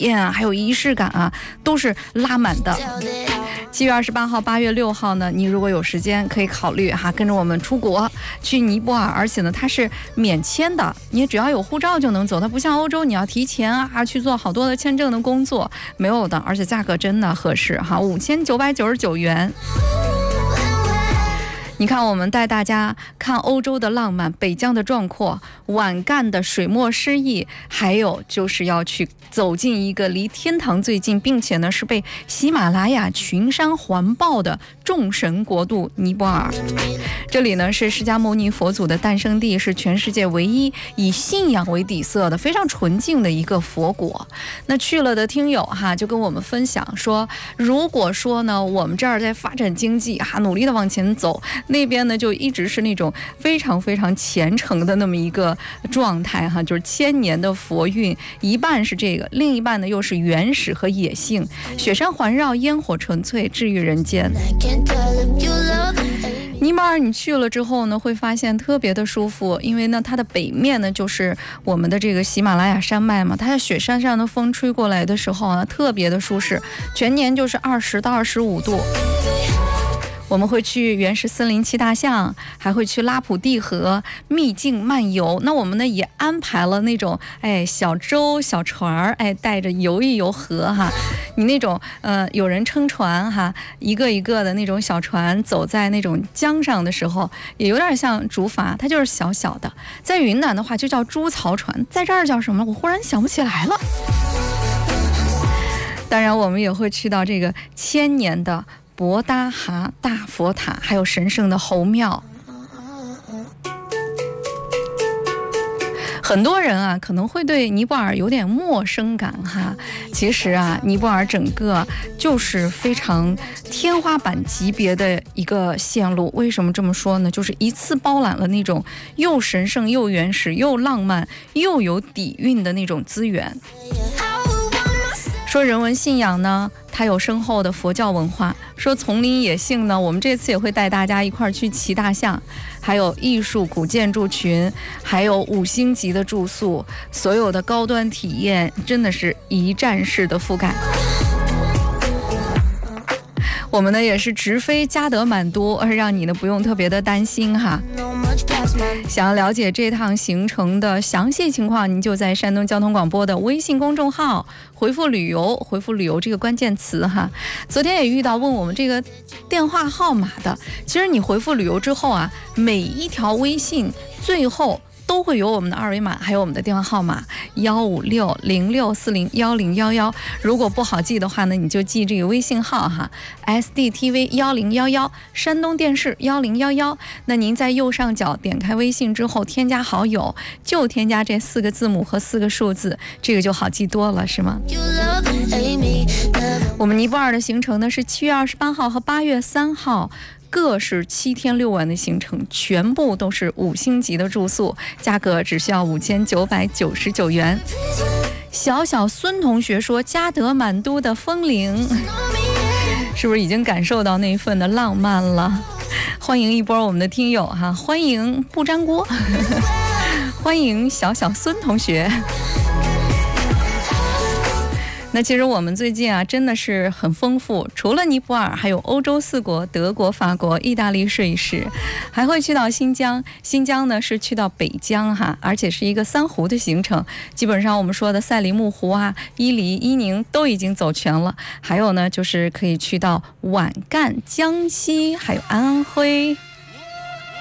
验啊，还有仪式感啊，都是拉满的。7月28号、8月6号呢，你如果有时间可以考虑哈，跟着我们出国去尼泊尔，而且呢它是免签的，你只要有护照就能走，它不像欧洲你要提前啊去做好多的签证的工作，没有的，而且价格真的合适哈，5999元。你看，我们带大家看欧洲的浪漫，北疆的壮阔，晚干的水墨诗意，还有就是要去走进一个离天堂最近，并且呢是被喜马拉雅群山环抱的众神国度尼泊尔。这里呢是释迦牟尼佛祖的诞生地，是全世界唯一以信仰为底色的非常纯净的一个佛国。那去了的听友哈就跟我们分享说，如果说呢我们这儿在发展经济哈，努力的往前走，那边呢就一直是那种非常非常虔诚的那么一个状态哈，就是千年的佛运，一半是这个，另一半呢又是原始和野性，雪山环绕，烟火纯粹，治愈人间。尼泊尔你去了之后呢，会发现特别的舒服，因为呢它的北面呢就是我们的这个喜马拉雅山脉嘛，它在雪山上的风吹过来的时候啊，特别的舒适，全年就是20到25度。我们会去原始森林骑大象，还会去拉普蒂河秘境漫游。那我们呢也安排了那种小舟小船带着游一游河哈。你那种有人撑船哈，一个一个的那种小船走在那种江上的时候，也有点像竹筏，它就是小小的。在云南的话就叫猪槽船，在这儿叫什么我忽然想不起来了。当然我们也会去到这个千年的博达哈大佛塔，还有神圣的猴庙。很多人啊可能会对尼泊尔有点陌生感哈，其实啊尼泊尔整个就是非常天花板级别的一个线路。为什么这么说呢？就是一次包揽了那种又神圣又原始又浪漫又有底蕴的那种资源。说人文信仰呢，它有深厚的佛教文化；说丛林野性呢，我们这次也会带大家一块儿去骑大象，还有艺术古建筑群，还有5星级的住宿，所有的高端体验真的是一站式的覆盖。我们呢也是直飞加德满都，让你呢不用特别的担心哈。想要了解这趟行程的详细情况，您就在山东交通广播的微信公众号回复旅游，回复旅游这个关键词哈。昨天也遇到问我们这个电话号码的，其实你回复旅游之后啊，每一条微信最后都会有我们的二维码，还有我们的电话号码15606401011。如果不好记的话呢，你就记这个微信号哈 ，SDTV 1011，山东电视1011。那您在右上角点开微信之后，添加好友，就添加这4个字母和4个数字，这个就好记多了，是吗？我们尼泊尔的行程呢是7月28号和8月3号。各是7天6晚的行程，全部都是5星级的住宿，价格只需要5999元。小小孙同学说，加德满都的风铃，是不是已经感受到那一份的浪漫了？欢迎一波我们的听友哈，欢迎不粘锅，欢迎小小孙同学。那其实我们最近啊真的是很丰富，除了尼泊尔还有欧洲4国，德国、法国、意大利、瑞士，还会去到新疆。新疆呢是去到北疆哈，而且是一个3湖的行程，基本上我们说的赛里木湖啊、伊犁、伊宁都已经走全了。还有呢就是可以去到皖赣、江西还有安徽。